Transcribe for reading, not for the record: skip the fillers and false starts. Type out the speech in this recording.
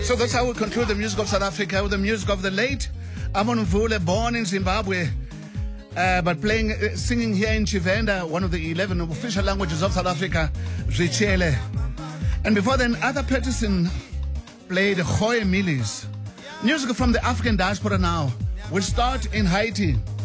So that's how we conclude the music of South Africa with the music of the late Amon Mvule, born in Zimbabwe, but singing here in Tshivenda, one of the 11 official languages of South Africa, Zwitshele. And before then, Arthur Peterson played Goeie Milies. Music from the African diaspora now. We'll start in Haiti.